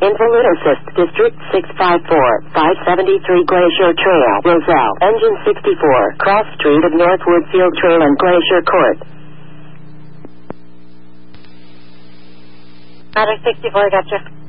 Invalid Assist, District 654, 573 Glacier Trail, Roselle. Engine 64, Cross Street of North Woodfield Trail and Glacier Court. Matter 64, gotcha.